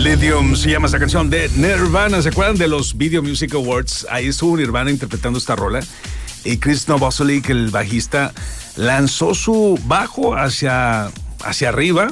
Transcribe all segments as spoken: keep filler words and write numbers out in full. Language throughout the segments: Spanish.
Lithium se llama esa canción de Nirvana. ¿Se acuerdan de los Video Music Awards? Ahí estuvo Nirvana interpretando esta rola. Y Chris Novoselic, el bajista, lanzó su bajo hacia, hacia arriba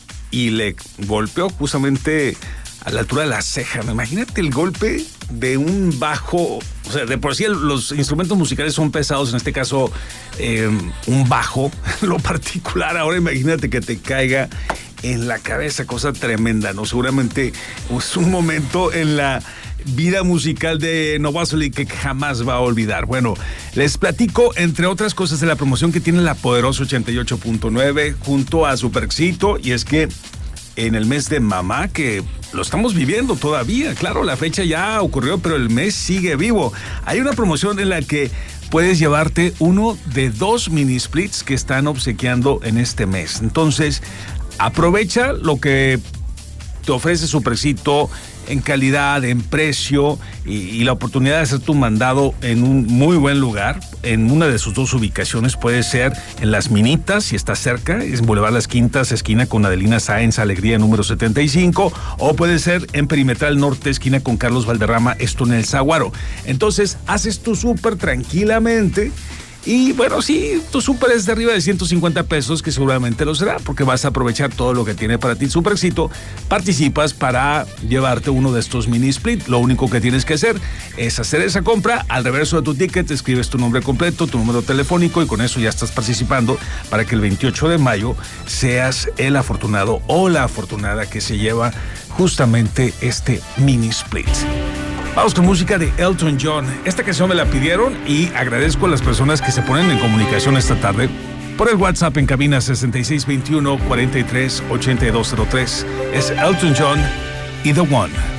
y le golpeó justamente a la altura de la ceja. Imagínate el golpe de un bajo. O sea, de por sí los instrumentos musicales son pesados, en este caso eh, un bajo, lo particular. Ahora imagínate que te caiga en la cabeza, cosa tremenda, ¿no? Seguramente es un momento en la vida musical de Novoselic que jamás va a olvidar. Bueno, les platico, entre otras cosas, de la promoción que tiene la poderosa ochenta y ocho punto nueve junto a Super Éxito, y es que en el mes de mamá, que lo estamos viviendo todavía, claro, la fecha ya ocurrió, pero el mes sigue vivo. Hay una promoción en la que puedes llevarte uno de dos mini splits que están obsequiando en este mes. Entonces, aprovecha lo que te ofrece Super Éxito en calidad, en precio y, y la oportunidad de hacer tu mandado en un muy buen lugar. En una de sus dos ubicaciones puede ser en Las Minitas, si está cerca, es Boulevard Las Quintas, esquina con Adelina Sáenz Alegría número setenta y cinco, o puede ser en Perimetral Norte, esquina con Carlos Valderrama, esto en el Zaguaro. Entonces, haces tu súper tranquilamente. Y bueno, sí, tu súper es de arriba de ciento cincuenta pesos, que seguramente lo será, porque vas a aprovechar todo lo que tiene para ti Super Éxito. Participas para llevarte uno de estos mini split. Lo único que tienes que hacer es hacer esa compra. Al reverso de tu ticket escribes tu nombre completo, tu número telefónico, y con eso ya estás participando para que el veintiocho de mayo seas el afortunado o la afortunada que se lleva justamente este mini split. Vamos con música de Elton John. Esta canción me la pidieron y agradezco a las personas que se ponen en comunicación esta tarde por el WhatsApp en cabina sesenta y seis veintiuno, cuarenta y tres, ochenta y dos cero tres. Es Elton John y The One.